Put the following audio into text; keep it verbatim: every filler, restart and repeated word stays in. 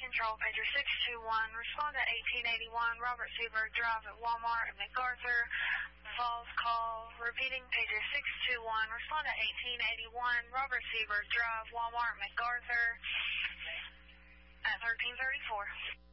Control, pager six two one. Respond to eighteen eighty-one Robert Seaberg Drive at Walmart at MacArthur. False call. Repeating, pager six two one. Respond to eighteen eighty-one Robert Seaberg Drive, Walmart, MacArthur at thirteen thirty-four.